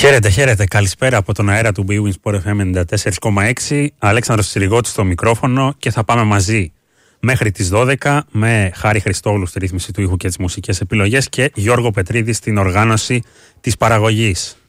Χαίρετε. Καλησπέρα από τον αέρα του BWIN Sport FM 94,6. Αλέξανδρος Τσιριγώτης στο μικρόφωνο και θα πάμε μαζί μέχρι τις 12 με Χάρη Χριστόγλου στη ρύθμιση του ήχου και τις μουσικές επιλογές και Γιώργο Πετρίδη στην οργάνωση της παραγωγής.